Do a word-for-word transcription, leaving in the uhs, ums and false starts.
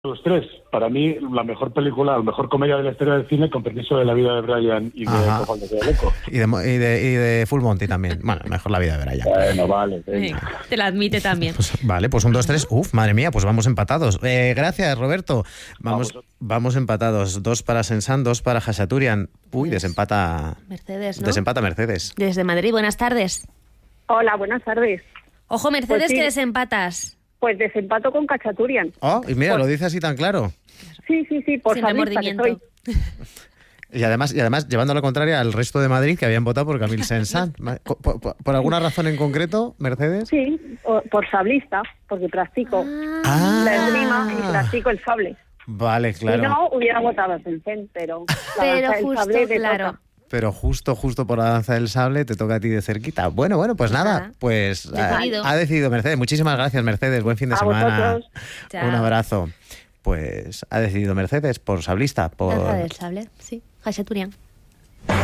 Los tres, para mí, la mejor película, la mejor comedia de la historia del cine, con permiso de La vida de Brian y de Cojones de Loco. Y de, y, de, y de Full Monty también. Bueno, mejor La vida de Brian. Bueno, vale. Sí, te la admite también. Pues, vale, pues un, dos, tres. Uf, madre mía, pues vamos empatados. Eh, gracias, Roberto. Vamos, vamos, vamos empatados. Dos para Sensan, dos para Khachaturian. Uy, pues desempata... Mercedes, ¿no? Desempata Mercedes. Desde Madrid, buenas tardes. Hola, buenas tardes. Ojo, Mercedes, pues sí. que desempatas. Pues desempato con Khachaturian. Oh, y mira, por... lo dice así tan claro. Sí, sí, sí, por Sin sabrista que soy. Y además, y además, llevando la contraria al resto de Madrid que habían votado por Camille Saint-Saëns. ¿Por, por, ¿Por alguna razón en concreto, Mercedes? Sí, por sablista, porque practico ah. la esgrima y practico el sable. Vale, claro. Si no, hubiera votado a Sensen, pero la pero danza del justo, sable te claro. toca. Pero justo, justo por la danza del sable te toca a ti de cerquita. Bueno, bueno, pues nada, nada. pues decidido. Ha, ha decidido Mercedes. Muchísimas gracias, Mercedes. Buen fin de a semana. Vosotros. Un abrazo. Pues ha decidido Mercedes por sablista. Por... Danza del sable, sí. Khachaturian.